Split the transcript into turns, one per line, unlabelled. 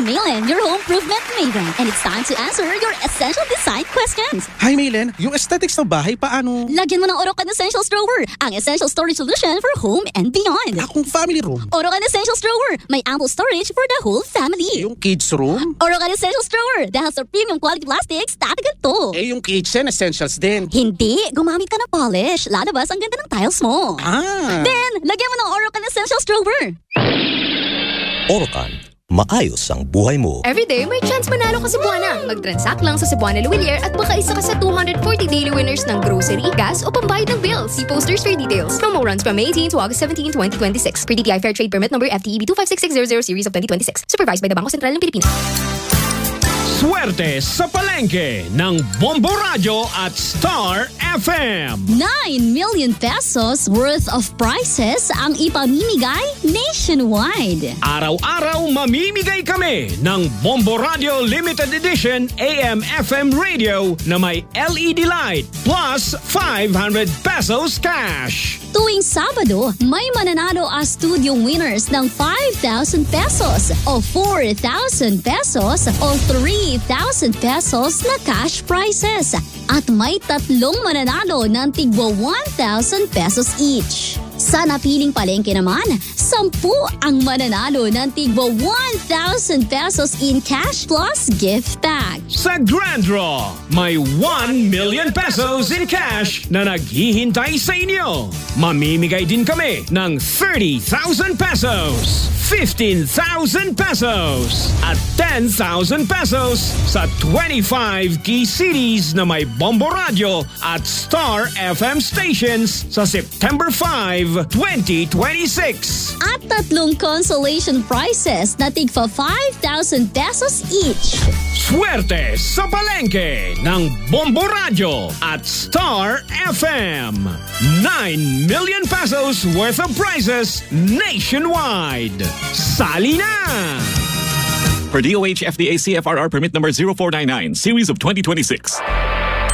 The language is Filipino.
Maylin, your home improvement maven, and it's time to answer your essential design questions.
Hi Maylen, yung aesthetics ng bahay paano?
Lagyan mo ng Orocan Essentials Drawer, ang essential storage solution for home and beyond.
Akong family room.
Orocan Essentials Drawer, may ample storage for the whole family.
Yung kids room?
Orocan Essentials Drawer, dahil sa premium quality plastics, tatagal to.
Yung kitchen essentials din.
Hindi, gumamit ka ng polish. Lalabas ang ganda ng tiles mo. Then, lagyan mo ng Orocan Essentials Drawer.
Orocan, maayos ang buhay mo.
Everyday, may chance manalo ka sa Cebuana. Mag-transact lang sa Cebuana Luwilier at baka isa ka sa 240 daily winners ng grocery, gas o pambayad ng bills. See posters for details. Promo runs from May 18 to August 17, 2026. Per DTI Fair Trade Permit number FTEB 256600 series of 2026. Supervised by the Bangko Sentral ng Pilipinas.
Swerte sa palengke ng Bombo Radio at Star FM.
9 million pesos worth of prizes ang ipamimigay nationwide.
Araw-araw mamimigay kami ng Bombo Radio Limited Edition AM/FM radio na may LED light plus 500 pesos cash.
Tuwing Sabado, may mananalo as studio winners ng 5,000 pesos o 4,000 pesos o 3,000 pesos na cash prizes. At may tatlong mananalo ng tigwa 1,000 pesos each. Sa napiling palengke naman, 10 ang mananalo ng tigwa 1,000 pesos in cash plus gift bag.
Sa Grand Draw, may 1 million pesos in cash na naghihintay sa inyo. Mamimigay din kami ng 30,000 pesos, 15,000 pesos, at 10,000 pesos sa 25 key cities na may Bombo Radio at Star FM stations sa September 5, 2026.
At tatlong consolation prizes na tigpa 5,000 pesos each.
Swerte sa palengke ng Bombo Radio at Star FM. 9 million pesos worth of prizes nationwide. Sali na!
Per DOH FDA CFRR permit number 0499, series of 2026.